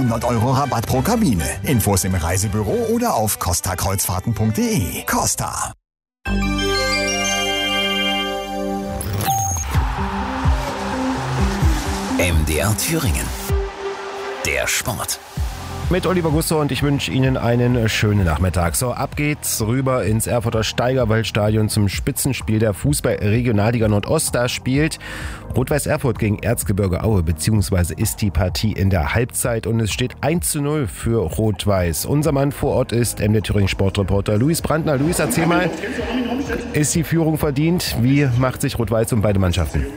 100 € Rabatt pro Kabine. Infos im Reisebüro oder auf costakreuzfahrten.de. Costa. MDR Thüringen. Der Sport. Mit Oliver Gusso und ich wünsche Ihnen einen schönen Nachmittag. So, ab geht's rüber ins Erfurter Steigerwaldstadion zum Spitzenspiel der Fußball-Regionalliga Nordost. Da spielt Rot-Weiß Erfurt gegen Erzgebirge Aue, beziehungsweise ist die Partie in der Halbzeit und es steht 1:0 für Rot-Weiß. Unser Mann vor Ort ist MDR Thüringen Sportreporter Luis Brandner. Luis, erzähl mal, ist die Führung verdient? Wie macht sich Rot-Weiß um beide Mannschaften?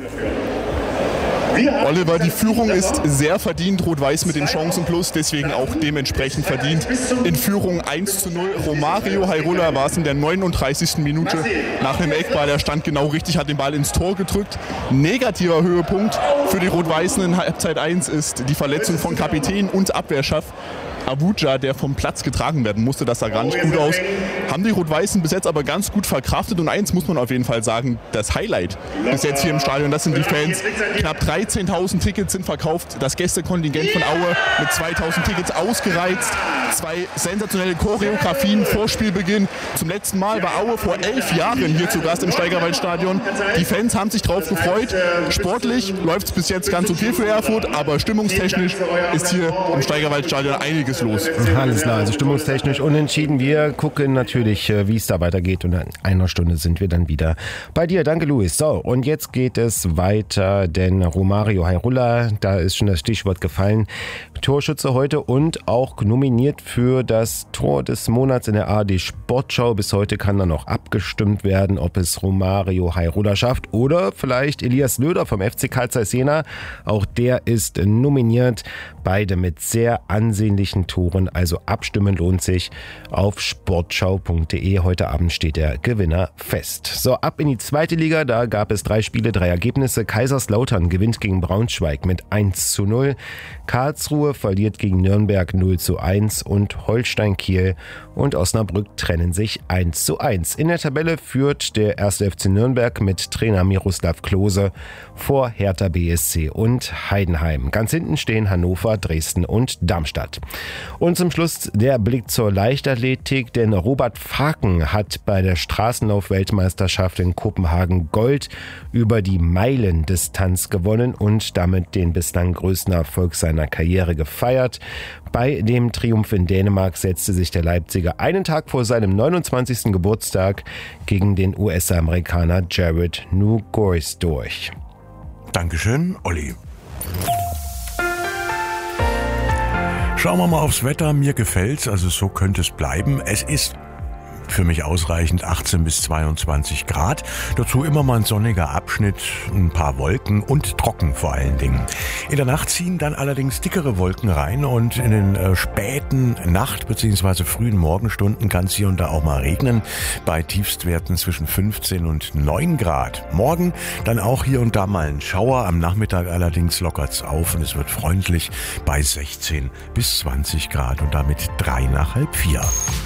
Oliver, die Führung ist sehr verdient, Rot-Weiß mit dem Chancenplus, deswegen auch dementsprechend verdient. In Führung 1:0. Romario Hairola war es in der 39. Minute nach einem Eckball. Der stand genau richtig, hat den Ball ins Tor gedrückt. Negativer Höhepunkt für die Rot-Weißen in Halbzeit 1 ist die Verletzung von Kapitän und Abwehrchef Avuja, der vom Platz getragen werden musste. Das sah gar nicht gut aus. Haben die Rot-Weißen bis jetzt aber ganz gut verkraftet. Und eins muss man auf jeden Fall sagen, das Highlight bis jetzt hier im Stadion, das sind die Fans. Knapp 13.000 Tickets sind verkauft. Das Gästekontingent von Aue mit 2.000 Tickets ausgereizt. 2 sensationelle Choreografien vor Spielbeginn. Zum letzten Mal war Aue vor 11 Jahren hier zu Gast im Steigerwaldstadion. Die Fans haben sich drauf gefreut. Sportlich läuft es bis jetzt ganz okay für Erfurt, aber stimmungstechnisch ist hier im Steigerwaldstadion einiges los. Alles klar, also stimmungstechnisch unentschieden. Wir gucken natürlich, wie es da weitergeht und in einer Stunde sind wir dann wieder bei dir. Danke, Luis. So, und jetzt geht es weiter, denn Romario Hairola, da ist schon das Stichwort gefallen, Torschütze heute und auch nominiert für das Tor des Monats in der ARD Sportschau. Bis heute kann dann noch abgestimmt werden, ob es Romario Hairola schafft oder vielleicht Elias Löder vom FC Carl Zeiss Jena. Auch der ist nominiert. Beide mit sehr ansehnlichen Toren, also abstimmen lohnt sich auf sportschau.de. Heute Abend steht der Gewinner fest. So, ab in die zweite Liga, da gab es 3 Spiele, 3 Ergebnisse. Kaiserslautern gewinnt gegen Braunschweig mit 1:0. Karlsruhe verliert gegen Nürnberg 0:1 und Holstein Kiel und Osnabrück trennen sich 1:1. In der Tabelle führt der 1. FC Nürnberg mit Trainer Miroslav Klose vor Hertha BSC und Heidenheim. Ganz hinten stehen Hannover, Dresden und Darmstadt. Und zum Schluss der Blick zur Leichtathletik, denn Robert Faken hat bei der Straßenlauf-Weltmeisterschaft in Kopenhagen Gold über die Meilendistanz gewonnen und damit den bislang größten Erfolg seiner Karriere gefeiert. Bei dem Triumph in Dänemark setzte sich der Leipziger einen Tag vor seinem 29. Geburtstag gegen den US-Amerikaner Jared Nugores durch. Dankeschön, Olli. Schauen wir mal aufs Wetter. Mir gefällt's, also so könnte es bleiben. Es ist für mich ausreichend 18 bis 22 Grad. Dazu immer mal ein sonniger Abschnitt, ein paar Wolken und trocken vor allen Dingen. In der Nacht ziehen dann allerdings dickere Wolken rein und in den späten Nacht- bzw. frühen Morgenstunden kann es hier und da auch mal regnen. Bei Tiefstwerten zwischen 15 und 9 Grad. Morgen dann auch hier und da mal ein Schauer. Am Nachmittag allerdings lockert's auf und es wird freundlich bei 16 bis 20 Grad und damit 3 nach halb 4.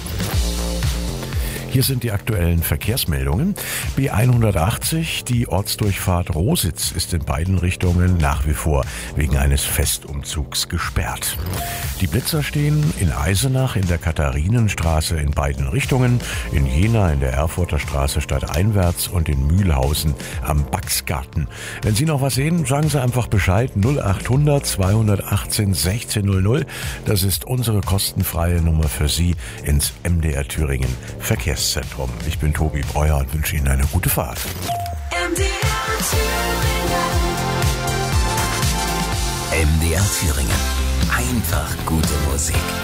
Hier sind die aktuellen Verkehrsmeldungen. B180, die Ortsdurchfahrt Rositz, ist in beiden Richtungen nach wie vor wegen eines Festumzugs gesperrt. Die Blitzer stehen in Eisenach in der Katharinenstraße in beiden Richtungen, in Jena in der Erfurter Straße stadteinwärts und in Mühlhausen am Baxgarten. Wenn Sie noch was sehen, sagen Sie einfach Bescheid. 0800 218 1600. Das ist unsere kostenfreie Nummer für Sie ins MDR Thüringen Verkehrszentrum. Ich bin Tobi Breuer und wünsche Ihnen eine gute Fahrt. MDR Thüringen. Einfach gute Musik.